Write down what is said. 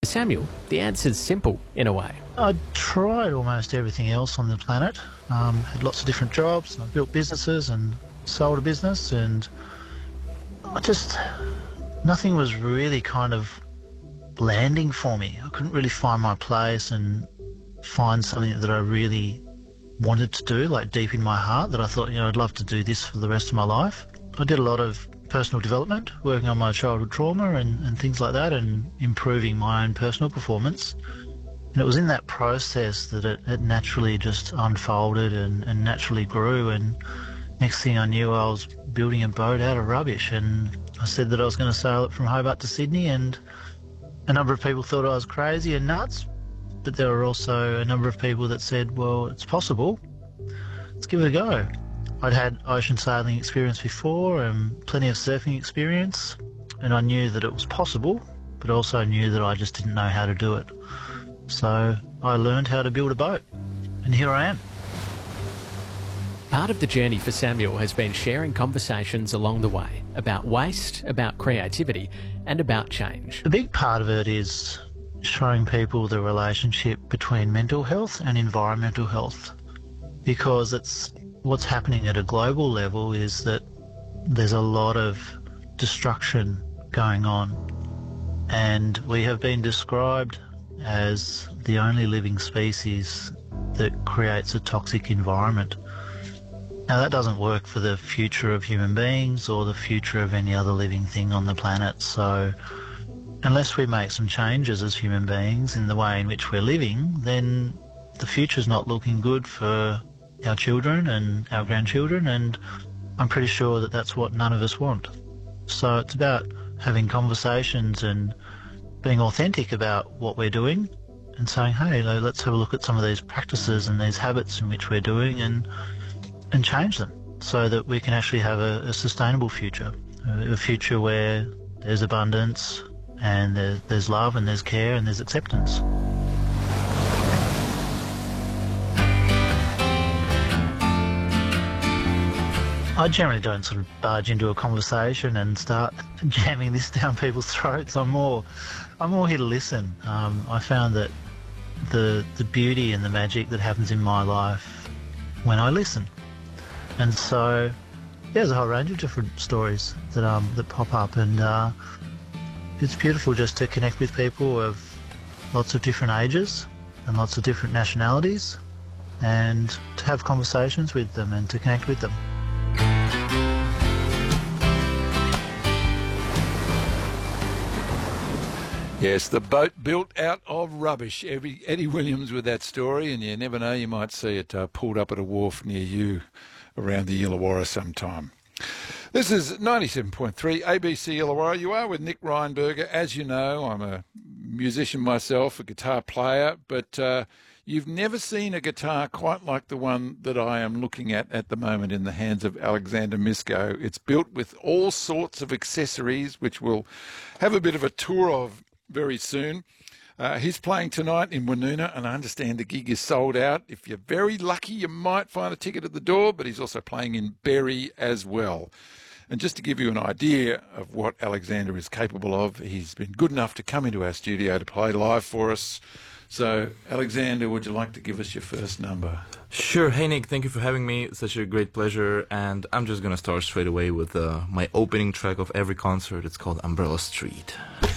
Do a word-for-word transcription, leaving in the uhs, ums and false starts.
Samuel, the answer's simple in a way. I tried almost everything else on the planet. Um, had lots of different jobs. I built businesses and sold a business, and I just nothing was really kind of landing for me. I couldn't really find my place and find something that I really wanted to do, like deep in my heart, that I thought, you know, I'd love to do this for the rest of my life. I did a lot of personal development, working on my childhood trauma and, and things like that, and improving my own personal performance. And it was in that process that it, it naturally just unfolded and, and naturally grew. And next thing I knew, I was building a boat out of rubbish. And I said that I was going to sail it from Hobart to Sydney, and a number of people thought I was crazy and nuts. But there were also a number of people that said, well, it's possible. Let's give it a go. I'd had ocean sailing experience before and plenty of surfing experience, and I knew that it was possible, but also knew that I just didn't know how to do it. So I learned how to build a boat, and here I am. Part of the journey for Samuel has been sharing conversations along the way about waste, about creativity, and about change. The big part of it is showing people the relationship between mental health and environmental health, because it's what's happening at a global level is that there's a lot of destruction going on, and we have been described as the only living species that creates a toxic environment. Now, that doesn't work for the future of human beings or the future of any other living thing on the planet. So unless we make some changes as human beings in the way in which we're living, then the future's not looking good for our children and our grandchildren, and I'm pretty sure that that's what none of us want. So it's about having conversations and being authentic about what we're doing and saying, hey, let's have a look at some of these practices and these habits in which we're doing and and change them so that we can actually have a, a sustainable future, a, a future where there's abundance and there's, there's love and there's care and there's acceptance. I generally don't sort of barge into a conversation and start jamming this down people's throats. I'm more, I'm more here to listen. Um, I found that the the beauty and the magic that happens in my life when I listen, and so yeah, there's a whole range of different stories that um that pop up, and uh, it's beautiful just to connect with people of lots of different ages and lots of different nationalities, and to have conversations with them and to connect with them. Yes, the boat built out of rubbish. Every, Eddie Williams with that story, and you never know, you might see it uh, pulled up at a wharf near you around the Illawarra sometime. This is ninety-seven point three A B C Illawarra. You are with Nick Reinberger. As you know, I'm a musician myself, a guitar player, but uh, you've never seen a guitar quite like the one that I am looking at at the moment in the hands of Alexander Misko. It's built with all sorts of accessories, which we'll have a bit of a tour of very soon. Uh, he's playing tonight in Woonona, and I understand the gig is sold out. If you're very lucky, you might find a ticket at the door, but he's also playing in Berry as well. And just to give you an idea of what Alexander is capable of, he's been good enough to come into our studio to play live for us. So, Alexander, would you like to give us your first number? Sure. Hey, Nick, thank you for having me. It's such a great pleasure. And I'm just going to start straight away with uh, my opening track of every concert. It's called Umbrella Street.